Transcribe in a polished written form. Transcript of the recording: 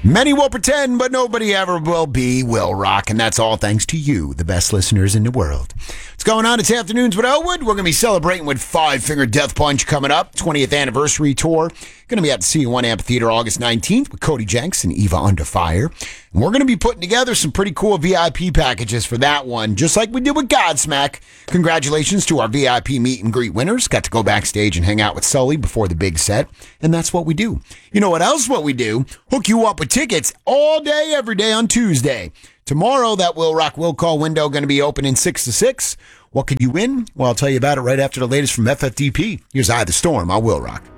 Many will pretend, but nobody ever will be Will Rock, and that's all thanks to you, the best listeners in the world. What's going on? It's Afternoons with Elwood. We're going to be celebrating with Five Finger Death Punch coming up, 20th anniversary tour. Going to be at the CU1 Amphitheater August 19th with Cody Jenks and Eva Under Fire. And we're going to be putting together some pretty cool VIP packages for that one, just like we did with Godsmack. Congratulations to our VIP meet and greet winners. Got to go backstage and hang out with Sully before the big set, and that's what we do. You know what we do? Hook you up with tickets all day, every day on Tuesday. Tomorrow, that Will Rock Will Call window going to be opening 6 to 6. What could you win? Well, I'll tell you about it right after the latest from FFDP. Here's Eye the Storm on Will Rock.